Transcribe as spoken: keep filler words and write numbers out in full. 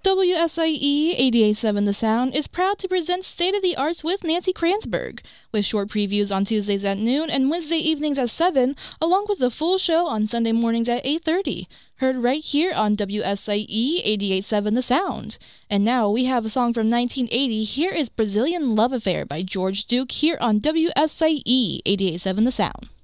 W S I E eighty-eight point seven The Sound is proud to present State of the Arts with Nancy Kranzberg, with short previews on Tuesdays at noon and Wednesday evenings at seven, along with the full show on Sunday mornings at eight thirty. Heard right here on W S I E eighty-eight point seven The Sound. And now we have a song from nineteen eighty. Here is Brazilian Love Affair by George Duke here on W S I E eighty-eight point seven The Sound.